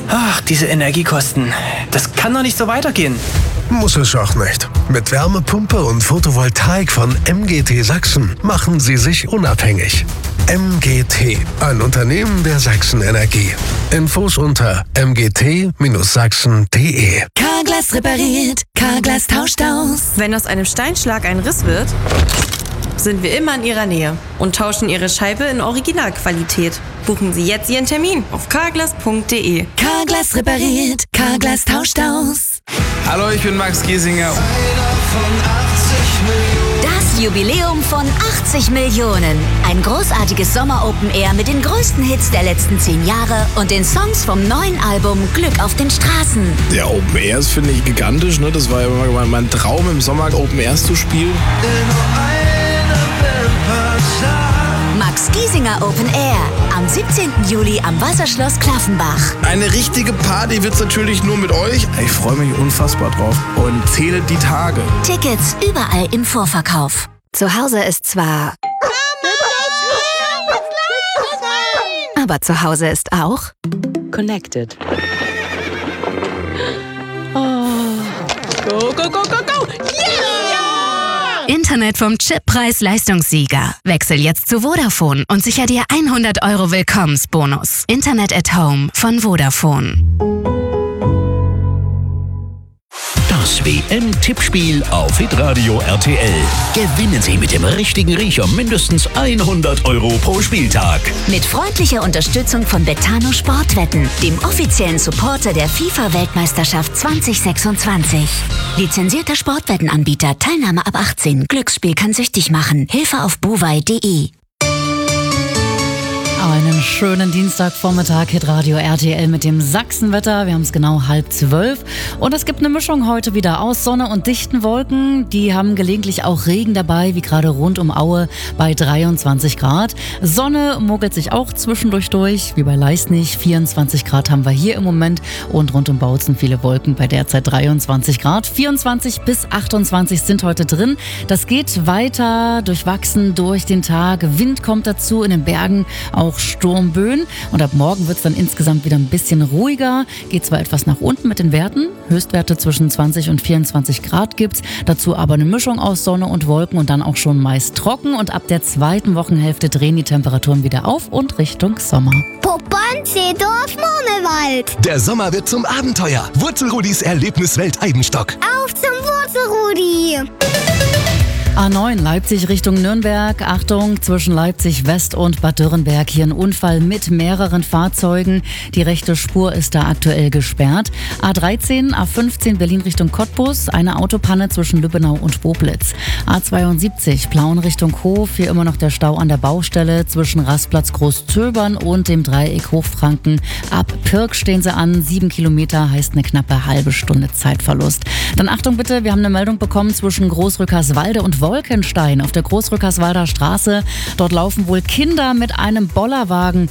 Ach, diese Energiekosten. Das kann doch nicht so weitergehen. Muss es auch nicht. Mit Wärmepumpe und Photovoltaik von MGT Sachsen machen Sie sich unabhängig. MGT, ein Unternehmen der Sachsen Energie. Infos unter mgt-sachsen.de. Carglass repariert, Carglass tauscht aus. Wenn aus einem Steinschlag ein Riss wird, sind wir immer in Ihrer Nähe und tauschen Ihre Scheibe in Originalqualität. Buchen Sie jetzt Ihren Termin auf carglass.de. Carglass repariert, Carglass tauscht aus. Hallo, ich bin Max Giesinger. Das Jubiläum von 80 Millionen. Ein großartiges Sommer-Open-Air mit den größten Hits der letzten 10 Jahre und den Songs vom neuen Album Glück auf den Straßen. Der Open Airs finde ich gigantisch, ne? Das war ja immer mein Traum, im Sommer Open Airs zu spielen. Max Giesinger Open Air am 17. Juli am Wasserschloss Klaffenbach. Eine richtige Party wird's natürlich nur mit euch. Ich freue mich unfassbar drauf und zähle die Tage. Tickets überall im Vorverkauf. Zu Hause ist zwar... aber zu Hause ist auch... Connected. Oh. Go, go, go, go, go! Internet vom Chippreis-Leistungssieger. Wechsel jetzt zu Vodafone und sicher dir 100 € Willkommensbonus. Internet at Home von Vodafone. Das WM-Tippspiel auf Hitradio RTL. Gewinnen Sie mit dem richtigen Riecher mindestens 100 € pro Spieltag. Mit freundlicher Unterstützung von Betano Sportwetten, dem offiziellen Supporter der FIFA-Weltmeisterschaft 2026. Lizenzierter Sportwettenanbieter, Teilnahme ab 18. Glücksspiel kann süchtig machen. Hilfe auf buwei.de. Einen schönen Dienstagvormittag, Hitradio RTL mit dem Sachsenwetter. Wir haben es genau 11:30 und es gibt eine Mischung heute wieder aus Sonne und dichten Wolken. Die haben gelegentlich auch Regen dabei, wie gerade rund um Aue bei 23 Grad. Sonne mogelt sich auch zwischendurch durch, wie bei Leisnig. 24 Grad haben wir hier im Moment und rund um Bautzen viele Wolken bei derzeit 23 Grad. 24 bis 28 sind heute drin. Das geht weiter durchwachsen durch den Tag. Wind kommt dazu in den Bergen, auch Sturmböen. Und ab morgen wird es dann insgesamt wieder ein bisschen ruhiger. Geht zwar etwas nach unten mit den Werten. Höchstwerte zwischen 20 und 24 Grad gibt's. Dazu aber eine Mischung aus Sonne und Wolken und dann auch schon meist trocken. Und ab der zweiten Wochenhälfte drehen die Temperaturen wieder auf und Richtung Sommer. Poppern, Seedorf, Murmelwald. Der Sommer wird zum Abenteuer. Wurzelrudis Erlebniswelt Eibenstock. Auf zum Wurzelrudi. A9 Leipzig Richtung Nürnberg. Achtung, zwischen Leipzig West und Bad Dürrenberg hier ein Unfall mit mehreren Fahrzeugen. Die rechte Spur ist da aktuell gesperrt. A13, A15 Berlin Richtung Cottbus. Eine Autopanne zwischen Lübbenau und Boblitz. A72 Plauen Richtung Hof. Hier immer noch der Stau an der Baustelle zwischen Rastplatz Großzöbern und dem Dreieck Hochfranken. Ab Pirk stehen sie an. 7 Kilometer heißt eine knappe halbe Stunde Zeitverlust. Dann Achtung bitte, wir haben eine Meldung bekommen zwischen Großrückerswalde und Wolkenstein auf der Großrückerswalder Straße. Dort laufen wohl Kinder mit einem Bollerwagen